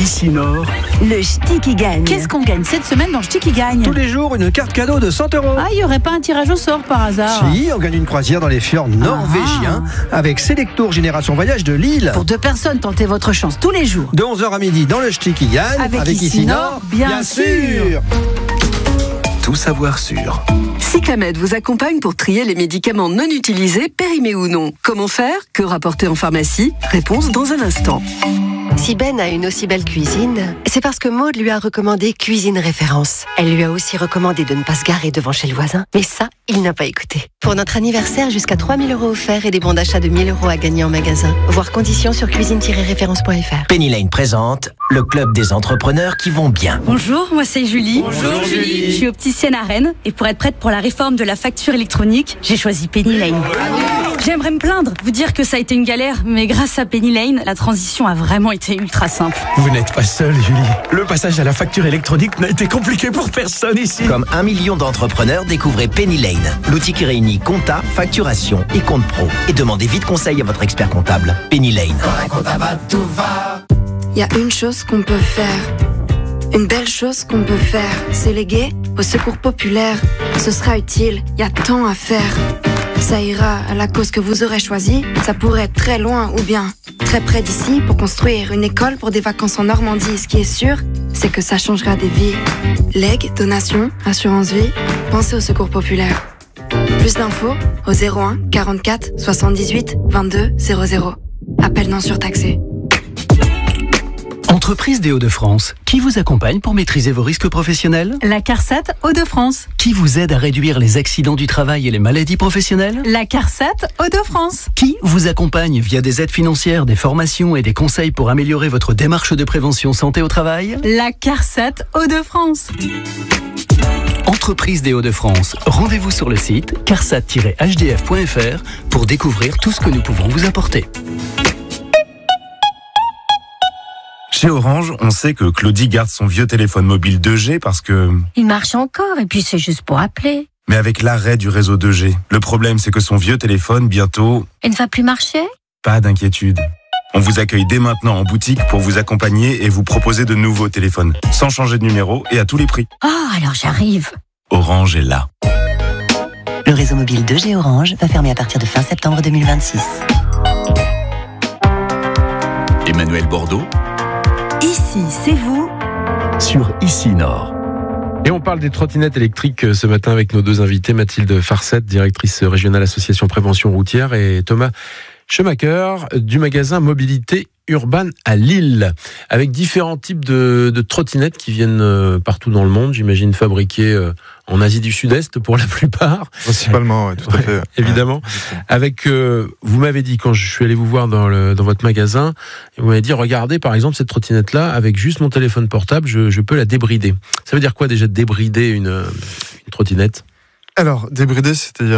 Ici Nord, le ch'ti qui gagne. Qu'est-ce qu'on gagne cette semaine dans le ch'ti qui gagne? tous les jours, une carte cadeau de 100 €. Ah, il n'y aurait pas un tirage au sort par hasard? Si, on gagne une croisière dans les fjords norvégiens avec Selectour Génération Voyage de Lille. Pour 2 personnes, tentez votre chance tous les jours. De 11h à midi dans le ch'ti qui gagne. Avec Ici Nord, bien sûr. Tout savoir sur. Cyclamed vous accompagne pour trier les médicaments non utilisés, périmés ou non. Comment faire? Que rapporter en pharmacie? Réponse dans un instant. Si Ben a une aussi belle cuisine, c'est parce que Maude lui a recommandé Cuisine Référence. Elle lui a aussi recommandé de ne pas se garer devant chez le voisin. Mais ça, il n'a pas écouté. Pour notre anniversaire, jusqu'à 3 000 € offerts et des bons d'achat de 1 000 € à gagner en magasin. Voir conditions sur cuisine-référence.fr. Penny Lane présente le club des entrepreneurs qui vont bien. Bonjour, moi c'est Julie. Bonjour Julie. Je suis opticienne à Rennes et pour être prête pour la réforme de la facture électronique, j'ai choisi Penny Lane. J'aimerais me plaindre, vous dire que ça a été une galère, mais grâce à Penny Lane, la transition a vraiment été ultra simple. Vous n'êtes pas seul, Julie. Le passage à la facture électronique n'a été compliqué pour personne ici. Comme 1 million d'entrepreneurs, découvrez Penny Lane, l'outil qui réunit compta, facturation et compte pro. Et demandez vite conseil à votre expert comptable. Penny Lane. Il y a une chose qu'on peut faire. Une belle chose qu'on peut faire, c'est léguer au secours populaire. Ce sera utile, il y a tant à faire. Ça ira à la cause que vous aurez choisie. Ça pourrait être très loin ou bien très près d'ici pour construire une école pour des vacances en Normandie. Ce qui est sûr, c'est que ça changera des vies. Legs, donations, assurance vie, pensez au secours populaire. Plus d'infos au 01 44 78 22 00. Appel non surtaxé. Entreprise des Hauts-de-France, qui vous accompagne pour maîtriser vos risques professionnels? La CARSAT Hauts-de-France. Qui vous aide à réduire les accidents du travail et les maladies professionnelles? La CARSAT Hauts-de-France. Qui vous accompagne via des aides financières, des formations et des conseils pour améliorer votre démarche de prévention santé au travail? La CARSAT Hauts-de-France. Entreprise des Hauts-de-France, rendez-vous sur le site carsat-hdf.fr pour découvrir tout ce que nous pouvons vous apporter. Chez Orange, on sait que Claudie garde son vieux téléphone mobile 2G parce que... Il marche encore et puis c'est juste pour appeler. Mais avec l'arrêt du réseau 2G, le problème c'est que son vieux téléphone, bientôt... Il ne va plus marcher? Pas d'inquiétude. On vous accueille dès maintenant en boutique pour vous accompagner et vous proposer de nouveaux téléphones, sans changer de numéro et à tous les prix. Oh, alors j'arrive. Orange est là. Le réseau mobile 2G Orange va fermer à partir de fin septembre 2026. Emmanuel Bordeaux. Ici, c'est vous. Sur Ici Nord. Et on parle des trottinettes électriques ce matin avec nos 2 invités, Mathilde Farcette, directrice régionale association prévention routière, et Thomas Schumacher du magasin Mobilité Urban à Lille, avec différents types de trottinettes qui viennent partout dans le monde, j'imagine fabriquées en Asie du Sud-Est pour la plupart. Principalement, oui, tout à fait. Évidemment. Avec, vous m'avez dit, quand je suis allé vous voir dans votre magasin, vous m'avez dit, regardez par exemple cette trottinette-là, avec juste mon téléphone portable, je peux la débrider. Ça veut dire quoi déjà débrider une trottinette ? Alors, débrider, c'est-à-dire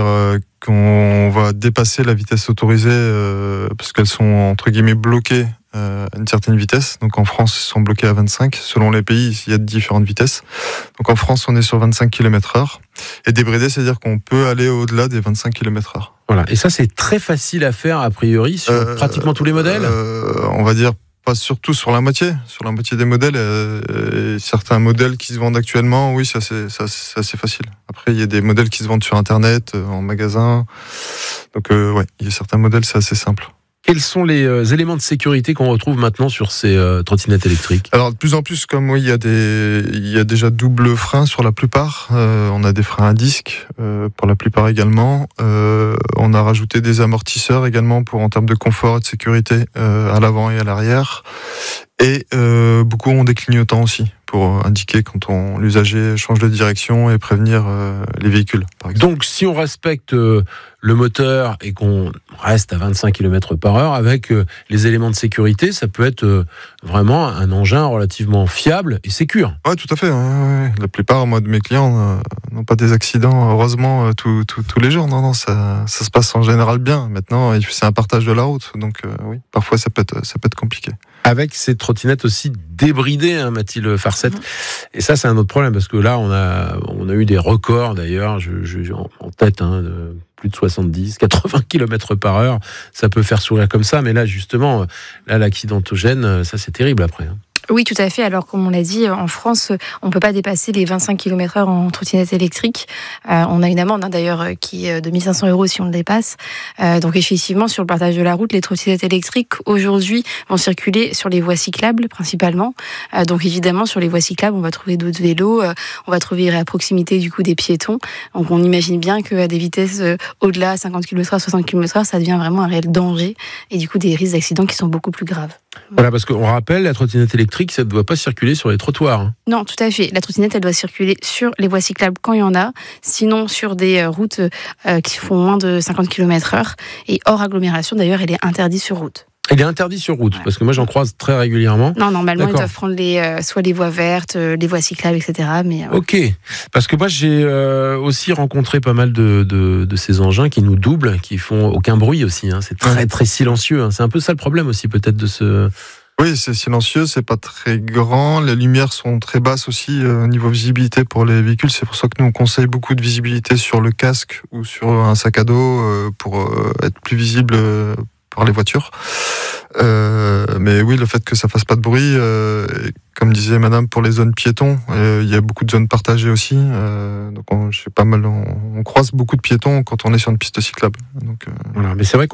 qu'on va dépasser la vitesse autorisée parce qu'elles sont entre guillemets bloquées à une certaine vitesse. Donc en France, ils sont bloqués à 25. Selon les pays, il y a différentes vitesses. Donc en France, on est sur 25 km/h. Et débrider, c'est-à-dire qu'on peut aller au-delà des 25 km/h. Voilà. Et ça, c'est très facile à faire a priori sur pratiquement tous les modèles. On va dire pas surtout sur la moitié des modèles. Certains modèles qui se vendent actuellement, oui, ça c'est assez facile. Après, il y a des modèles qui se vendent sur Internet, en magasin. Donc, ouais, il y a certains modèles, c'est assez simple. Quels sont les éléments de sécurité qu'on retrouve maintenant sur ces trottinettes électriques ? Alors, de plus en plus, comme oui, il y a déjà double frein sur la plupart. On a des freins à disque pour la plupart également. On a rajouté des amortisseurs également en termes de confort et de sécurité à l'avant et à l'arrière. Et beaucoup ont des clignotants aussi pour indiquer quand l'usager change de direction et prévenir les véhicules, par exemple. Donc, si on respecte le moteur et qu'on reste à 25 km/h avec les éléments de sécurité, ça peut être vraiment un engin relativement fiable et sécure. Oui, tout à fait. Ouais. La plupart, moi, de mes clients n'ont pas des accidents, heureusement, tous les jours. Non, ça se passe en général bien. Maintenant, c'est un partage de la route. Donc, oui, parfois, ça peut être compliqué. Avec ces trottinettes aussi débridées, hein, Mathilde Farcette. Et ça, c'est un autre problème, parce que là, on a eu des records, d'ailleurs, en tête, de plus de 70, 80 km/h. Ça peut faire sourire comme ça, mais là, justement, l'accidentogène, ça, c'est terrible après. Oui, tout à fait. Alors, comme on l'a dit, en France, on ne peut pas dépasser les 25 km/h en trottinette électrique. On a une amende, d'ailleurs, qui est de 1 500 € si on le dépasse. Donc, effectivement, sur le partage de la route, les trottinettes électriques, aujourd'hui, vont circuler sur les voies cyclables, principalement. Donc, évidemment, sur les voies cyclables, on va trouver d'autres vélos. On va trouver à proximité, du coup, des piétons. Donc, on imagine bien qu'à des vitesses au-delà, 50 km/h, 60 km/h, ça devient vraiment un réel danger. Et du coup, des risques d'accidents qui sont beaucoup plus graves. Voilà, parce qu'on rappelle, la trottinette électrique, ça ne doit pas circuler sur les trottoirs. Hein. Non, tout à fait. La trottinette, elle doit circuler sur les voies cyclables quand il y en a, sinon sur des routes qui font moins de 50 km/h. Et hors agglomération, d'ailleurs, elle est interdite sur route. Il est interdit sur route, parce que moi j'en croise très régulièrement. Non, normalement, ils doivent prendre soit les voies vertes, les voies cyclables, etc. Mais, Ok, parce que moi j'ai aussi rencontré pas mal de ces engins qui nous doublent, qui font aucun bruit aussi. Hein. C'est très très silencieux. Hein. C'est un peu ça le problème aussi peut-être de ce... Oui, c'est silencieux, c'est pas très grand. Les lumières sont très basses aussi au niveau visibilité pour les véhicules. C'est pour ça que nous on conseille beaucoup de visibilité sur le casque ou sur un sac à dos pour être plus visible par les voitures. Mais oui, le fait que ça fasse pas de bruit, comme disait madame, pour les zones piétons, il y a beaucoup de zones partagées aussi. Donc on croise beaucoup de piétons quand on est sur une piste cyclable. Donc, voilà, mais c'est vrai qu'on